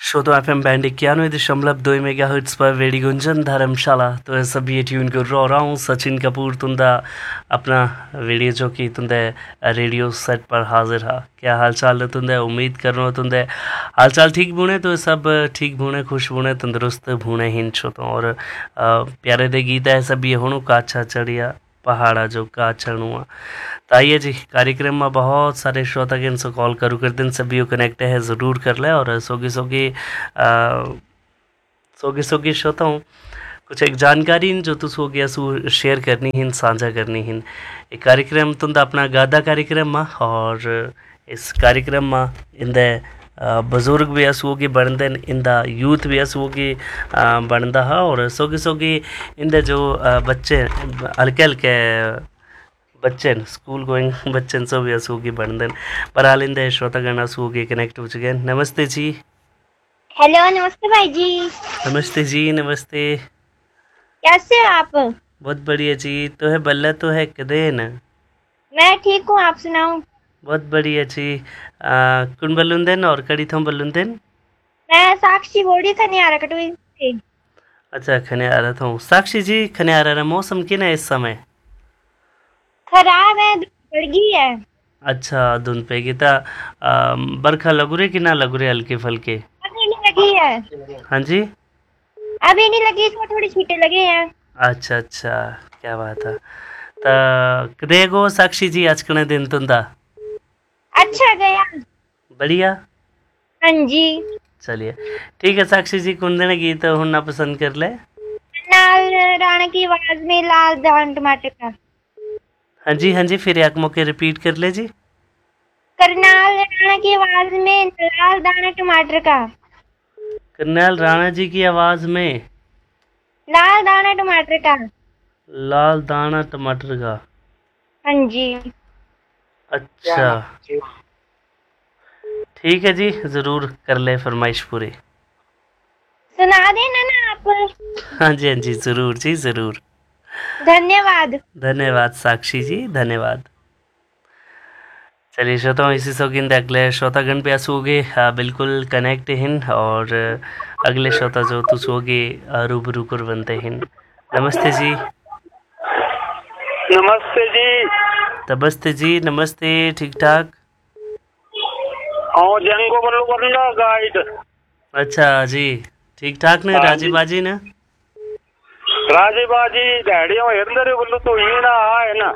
श्रोतो FM band 91.2 megahertz पर radio Gunjan धर्मशाला तो सभी ट्यून कर रहा हूँ सचिन कपूर तुंदा अपना रेडियो जॉकी तुंदे रेडियो सेट पर हाजिर हा। क्या हाल चाल है तुंदे? उम्मीद कर रहा हूँ तुंदे हाल चाल ठीक बुने तो सब ठीक बुने खुश बुने तंदुरुस्त बुने हिन छो तो और प्यारे दे गीत है सभी हुणु काछा चढ़िया पहाड़ा जो का हुआ। तो आइए जी कार्यक्रम में बहुत सारे श्रोतागण से कॉल करूँ कर दिन सभी कनेक्ट है ज़रूर कर ले और सोगी श्रोता हूँ कुछ एक जानकारी जो तू सो गया सू शेयर करनी हिन साझा करनी हिन एक कार्यक्रम तुंदा अपना गादा कार्यक्रम में और इस कार्यक्रम में इंदे बुजुर्ग भी असुगी बनते इंदा यूथ भी असुगी बनता है और सोगी इंदे जो बच्चे हल्के हल्के बच्चे स्कूल गोइंग बच्चन सो भी असुगी बनते पर हाल इंदे श्रोतागण असुगी कनेक्ट हो चुके हैं। नमस्ते जी। हेलो नमस्ते भाई जी। नमस्ते जी नमस्ते। कैसे हो आप? बहुत बढ़िया जी। तो है बल्ला तो है कदे न मैं ठीक हूँ, आप सुनाओ? बहुत बढ़िया जी। कुन बलुंदन और कड़ी थम बलुंदन? मैं साक्षी बोड़ी खनियारा कटोई से। अच्छा खनियारा था। साक्षी जी खनियारा मौसम किन है इस समय? खराब है, बढ़ गई है। अच्छा धुंध पे गीता बरखा लगू रे कि ना लगू रे हल्के फलके? अभी नहीं लगी है। हाँ जी अभी नहीं लगी, इसमें थोड़ी छींटे लगे हैं। अच्छा अच्छा क्या बात है। तो कदे गो साक्षी जी आज कने दिन तुंदा? अच्छा गया। बढ़िया। हाँ जी। चलिए ठीक है साक्षी जी कौन देने गीत होना पसंद कर ले? नाल राणा की आवाज में लाल दान टमाटर का। हाँ जी फिर एक मौके रिपीट कर ले जी। करनाल राणा की आवाज में लाल दाना टमाटर का। करनैल राणा जी की आवाज में लाल दाना टमाटर का। लाल दाना टमाटर का। हाँ जी। अच्छा ठीक है जी जरूर कर ले फरमाइश पूरी। सुना देना ना आप। हाँ जी जरूर जी जरूर। धन्यवाद। धन्यवाद साक्षी जी धन्यवाद। चलिए श्रोता इसी सौगिंद अगले श्रोतागण पे आसोगे बिल्कुल कनेक्ट हिन और अगले श्रोता जो तू सोगे रूबरू कर बनते हिन। नमस्ते जी। नमस्ते जी। नमस्ते जी नमस्ते ठीक ठाक। और जंगो बल्लू बंदा गाइड। अच्छा जी ठीक ठाक ने राजी बाजी ने? राजी बाजी डैडियों हिरंदरे बल्लू तो ही ना है ना।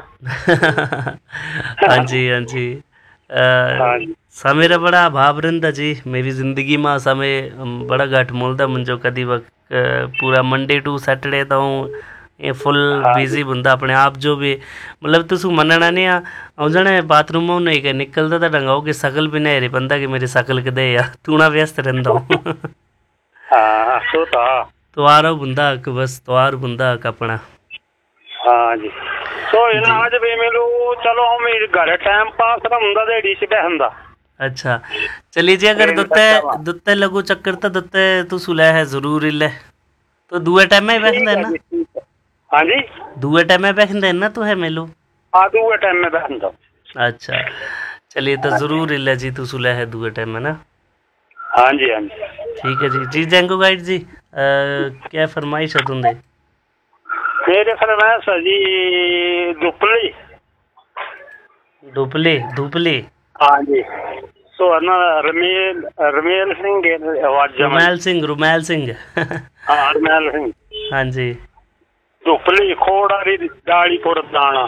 हाँ जी समेरा बड़ा भाव रंदा जी मेरी जिंदगी में समय बड़ा घट मिलता मुझे कदी वक्त पूरा मंडे टू सैटरडे तो ये फुल बिजी बंदा अपने आप जो भी मतलब तुसु मनना नहीं आ जने बाथरूम में नहीं के निकलता था डंगाओ कि शकल भी नहीं रही बंदा कि मेरी शकल कदे या तू ना व्यस्त रहंदा हूँ। हाँ सो था तो आ रहा बंदा बस तो आर बंदा अपना। हाँ जी तो इन आज भी मिलू चलो हम घर टाइम पास रहा देड़ी से बहंदा। अच्छा चलिए जी अगर दुत्ते लगू चक्कर तो दुत्ते तू सुलह है जरूर इले तो दुए टाइम में बैठते ना? हाँ जी दुए टाइम में बैठते ना तो है मेलू? हाँ दुए टाइम में बहंदा। अच्छा चलिए तो जरूर इले जी तू सुलह है दुए टाइम में ना? हाँ जी हाँ जी ठीक है जी जैंगो गाइड जी क्या फरमाइश है तुंदे? मेरे फरमाइश जी दुपली दुपले दुपले। हाँ जी तो ना रमेल रमेल सिंह आवाज रुमैल सिंह हाँ रमेल सिंह हाँ जी दुपली खोड़ी दाढ़ी पुर दाना।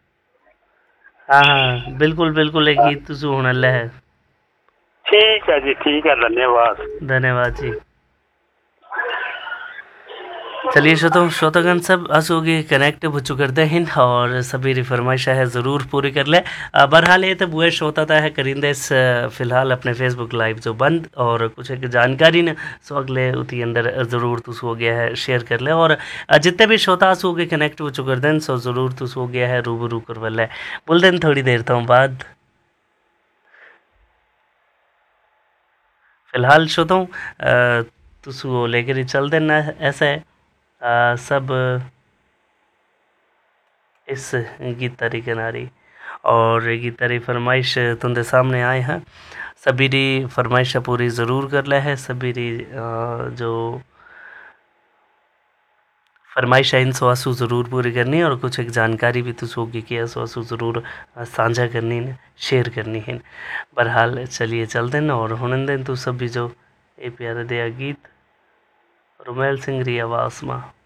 हाँ बिल्कुल एक गीत तुसु होने ले है। ठीक है जी ठीक है धन्यवाद जी। चलिए श्रोतागण सब असोगी कनेक्ट हो चुके हैं और सभी फरमाइशा है ज़रूर पूरी कर ले। बहरहाल ये तो बुए श्रोता है करिंदे फिलहाल अपने फेसबुक लाइव जो बंद और कुछ एक जानकारी न सो अगले उती अंदर ज़रूर तुस हो गया है शेयर कर ले और जितने भी श्रोता असोगे कनेक्ट हो चुके हैं सो ज़रूर तुस हो गया है रूबरू कर वाले बोल दें थोड़ी देर तो बाद। फिलहाल श्रोताओं तुसु लेकर ही चल देना ऐसा है सब इस गीतारी किनारी और गीतारी फरमाइश तुंदे सामने आए हैं सभी री फरमाइशा पूरी ज़रूर कर ले है। सभी री जो फरमाइश है इन सवासू ज़रूर पूरी करनी है और कुछ एक जानकारी भी तो होगी कि सवासू ज़रूर साझा करनी है, शेयर करनी है। बहरहाल चलिए चलते हैं और हुन दिन तो सभी जो ये प्यारे दया गीत रुमैल सिंह री आवाज़ में।